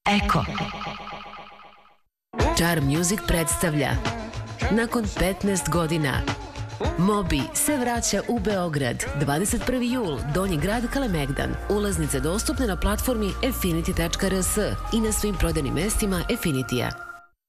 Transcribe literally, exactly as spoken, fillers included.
Eko. Čar Music predstavlja nakon petnaest godina Moby se vraća u Beograd. dvadeset prvi jul, Donji grad, Kalemegdan. Ulaznice dostupne na platformi affinity tačka r s i na svim prodajnim mestima Affinitija.